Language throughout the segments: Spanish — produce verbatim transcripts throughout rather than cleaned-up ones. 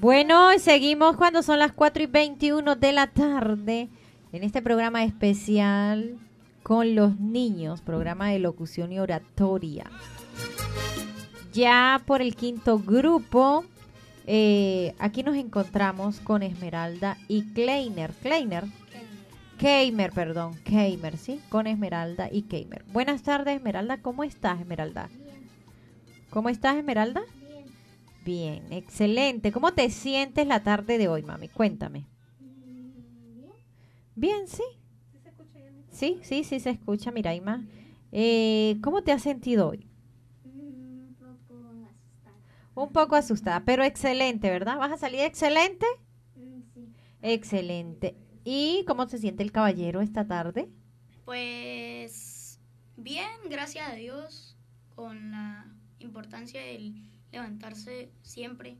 Bueno, seguimos cuando son las cuatro y veintiuno de la tarde en este programa especial con los niños, programa de locución y oratoria. Ya por el quinto grupo, eh, aquí nos encontramos con Esmeralda y Kleiner. Kleiner. Keimer, perdón, Keimer, ¿sí? Con Esmeralda y Keimer. Buenas tardes, Esmeralda. ¿Cómo estás, Esmeralda? Bien. ¿Cómo estás, Esmeralda? Bien. Bien, excelente. ¿Cómo te sientes la tarde de hoy, mami? Cuéntame. Bien. Bien, sí. Sí, sí, sí se escucha, Miraima. Eh, ¿cómo te has sentido hoy? Un poco asustada. Un poco asustada, pero excelente, ¿verdad? ¿Vas a salir excelente? Mm, Sí. Excelente. ¿Y cómo se siente el caballero esta tarde? Pues bien, gracias a Dios, con la importancia del levantarse siempre.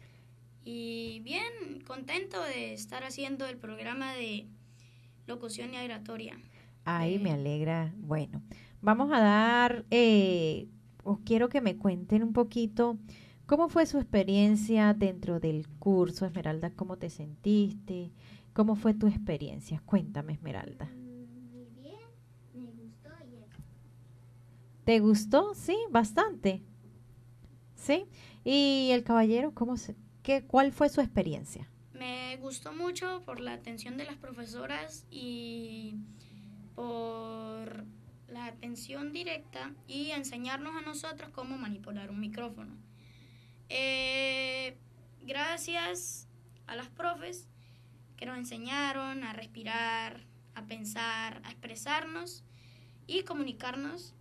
Y bien, contento de estar haciendo el programa de locución y oratoria. Ay, Eh, me alegra. Bueno, vamos a dar, eh, os quiero que me cuenten un poquito cómo fue su experiencia dentro del curso, Esmeralda, cómo te sentiste, cómo fue tu experiencia. Cuéntame, Esmeralda. Mm, Muy bien. Me gustó y eso. ¿Te gustó? Sí, bastante. ¿Sí? ¿Y el caballero, cómo se, qué, cuál fue su experiencia? Me gustó mucho por la atención de las profesoras y por la atención directa y enseñarnos a nosotros cómo manipular un micrófono. Eh, gracias a las profes que nos enseñaron a respirar, a pensar, a expresarnos y comunicarnos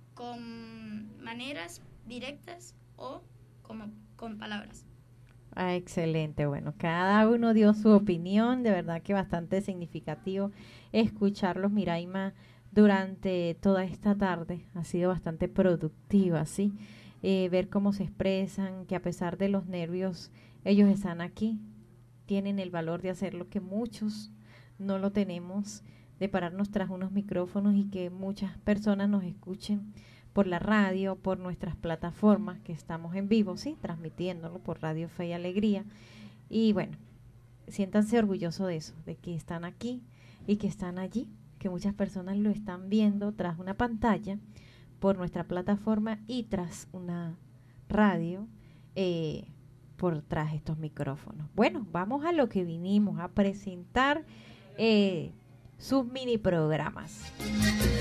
con maneras directas o como con palabras. Ah, excelente. Bueno, cada uno dio su opinión, de verdad que bastante significativo escucharlos, Miraima, durante toda esta tarde. Ha sido bastante productiva, ¿sí? Eh, ver cómo se expresan, que a pesar de los nervios, ellos están aquí, tienen el valor de hacer lo que muchos no lo tenemos, de pararnos tras unos micrófonos y que muchas personas nos escuchen por la radio, por nuestras plataformas que estamos en vivo, sí, transmitiéndolo por Radio Fe y Alegría. Y bueno, siéntanse orgullosos de eso, de que están aquí y que están allí, que muchas personas lo están viendo tras una pantalla, por nuestra plataforma y tras una radio, eh, por tras estos micrófonos. Bueno, vamos a lo que vinimos a presentar, eh, sus mini programas.